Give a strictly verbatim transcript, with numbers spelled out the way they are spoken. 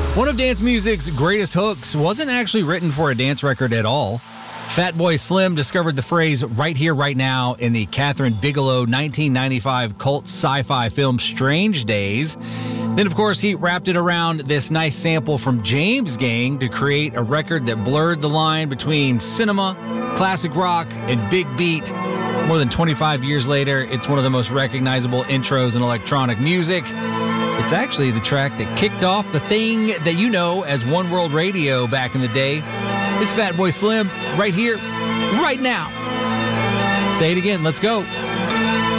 One of dance music's greatest hooks wasn't actually written for a dance record at all. Fatboy Slim discovered the phrase "right here, right now" in the Catherine Bigelow nineteen ninety-five cult sci-fi film Strange Days. Then, of course, he wrapped it around this nice sample from James Gang to create a record that blurred the line between cinema, classic rock, and big beat. More than twenty-five years later, it's one of the most recognizable intros in electronic music. It's actually the track that kicked off the thing that you know as One World Radio back in the day. It's Fatboy Slim, right here, right now. Say it again, let's go.